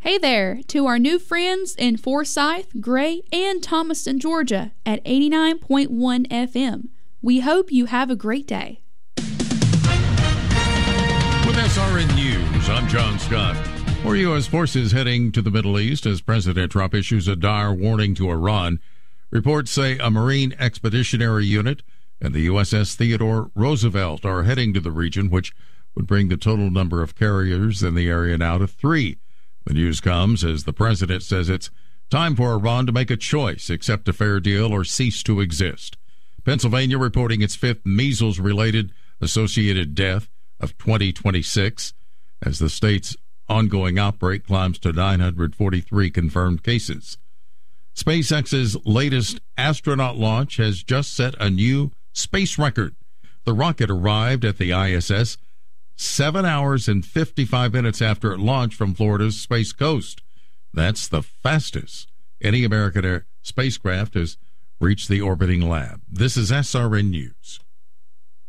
Hey there to our new friends in Forsyth, Gray, and Thomaston, Georgia at 89.1 FM. We hope you have a great day. With SRN News, I'm John Scott. More U.S. forces heading to the Middle East as President Trump issues a dire warning to Iran. Reports say a Marine Expeditionary Unit and the USS Theodore Roosevelt are heading to the region, which would bring the total number of carriers in the area now to 3. The news comes as the president says it's time for Iran to make a choice, accept a fair deal or cease to exist. Pennsylvania reporting its 5th measles-related associated death of 2026 as the state's ongoing outbreak climbs to 943 confirmed cases. SpaceX's latest astronaut launch has just set a new space record. The rocket arrived at the ISS 7 hours and 55 minutes after it launched from Florida's Space Coast. That's the fastest any American spacecraft has reached the orbiting lab. This is SRN News.